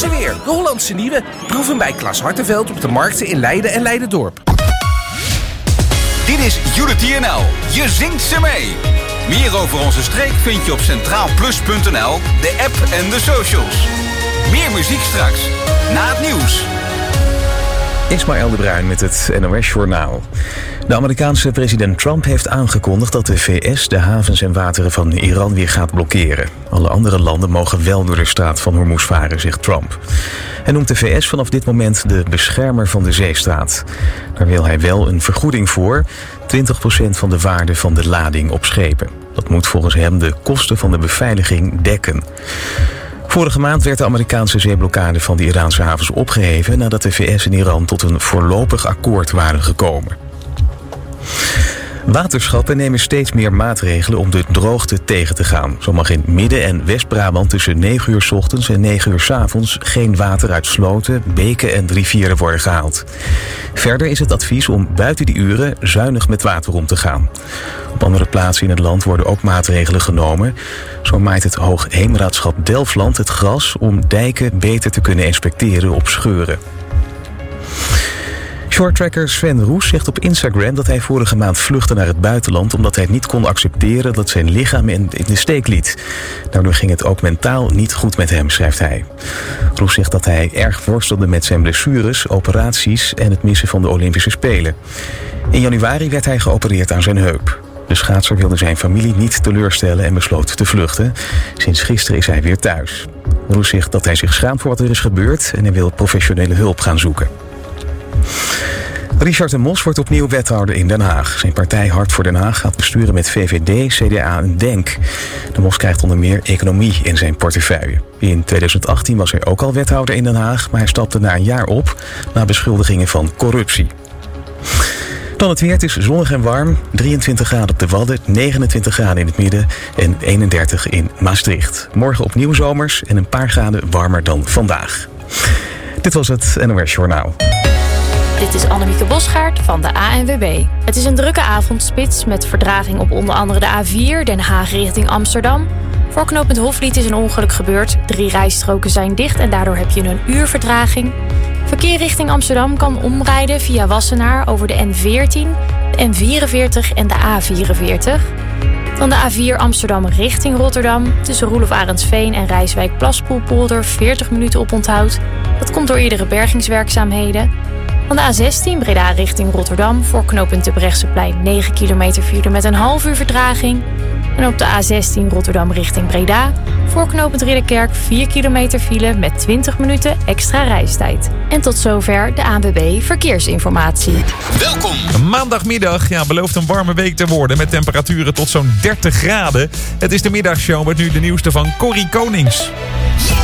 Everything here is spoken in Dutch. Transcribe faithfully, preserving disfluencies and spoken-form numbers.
ze weer, de Hollandse Nieuwe. Proef hem bij Klas Hartenveld op de markten in Leiden en Leiderdorp. Dit is Unity N L. Je zingt ze mee. Meer over onze streek vind je op centraalplus punt n l, de app en de socials. Meer muziek straks, na het nieuws. Ismaël de Bruin met het N O S-journaal. De Amerikaanse president Trump heeft aangekondigd dat de V S de havens en wateren van Iran weer gaat blokkeren. Alle andere landen mogen wel door de straat van Hormuz varen, zegt Trump. Hij noemt de V S vanaf dit moment de beschermer van de zeestraat. Daar wil hij wel een vergoeding voor, twintig procent van de waarde van de lading op schepen. Dat moet volgens hem de kosten van de beveiliging dekken. Vorige maand werd de Amerikaanse zeeblokkade van de Iraanse havens opgeheven nadat de V S en Iran tot een voorlopig akkoord waren gekomen. Waterschappen nemen steeds meer maatregelen om de droogte tegen te gaan. Zo mag in Midden- en West-Brabant tussen negen uur 's ochtends en negen uur 's avonds geen water uit sloten, beken en rivieren worden gehaald. Verder is het advies om buiten die uren zuinig met water om te gaan. Op andere plaatsen in het land worden ook maatregelen genomen. Zo maait het Hoogheemraadschap Delfland het gras om dijken beter te kunnen inspecteren op scheuren. Shorttracker Sven Roes zegt op Instagram dat hij vorige maand vluchtte naar het buitenland omdat hij niet kon accepteren dat zijn lichaam in de steek liet. Daardoor ging het ook mentaal niet goed met hem, schrijft hij. Roes zegt dat hij erg worstelde met zijn blessures, operaties en het missen van de Olympische Spelen. In januari werd hij geopereerd aan zijn heup. De schaatser wilde zijn familie niet teleurstellen en besloot te vluchten. Sinds gisteren is hij weer thuis. Roes zegt dat hij zich schaamt voor wat er is gebeurd en hij wil professionele hulp gaan zoeken. Richard de Mos wordt opnieuw wethouder in Den Haag. Zijn partij Hart voor Den Haag gaat besturen met V V D, C D A en DENK. De Mos krijgt onder meer economie in zijn portefeuille. In tweeduizend achttien was hij ook al wethouder in Den Haag, maar hij stapte na een jaar op na beschuldigingen van corruptie. Dan het weer, het is zonnig en warm. drieëntwintig graden op de Wadden, negenentwintig graden in het midden en eenendertig in Maastricht. Morgen opnieuw zomers en een paar graden warmer dan vandaag. Dit was het N O S-journaal. Dit is Annemieke Bosgaard van de A N W B. Het is een drukke avondspits met vertraging op onder andere de A vier, Den Haag richting Amsterdam. Voor knooppunt Hofvliet is een ongeluk gebeurd. Drie rijstroken zijn dicht en daardoor heb je een uur vertraging. Verkeer richting Amsterdam kan omrijden via Wassenaar over de N veertien, de N vierenveertig en de A vierenveertig. Dan de A vier Amsterdam richting Rotterdam. Tussen Roelof Arendsveen en Rijswijk-Plaspoelpolder veertig minuten oponthoud. Dat komt door eerdere bergingswerkzaamheden. Van de A zestien Breda richting Rotterdam voor knooppunt Terbrechtseplein negen kilometer file met een half uur vertraging. En op de A zestien Rotterdam richting Breda voor knooppunt Ridderkerk vier kilometer file met twintig minuten extra reistijd. En tot zover de A N W B Verkeersinformatie. Welkom! Maandagmiddag, ja, belooft een warme week te worden met temperaturen tot zo'n dertig graden. Het is de middagshow met nu de nieuwste van Corrie Konings.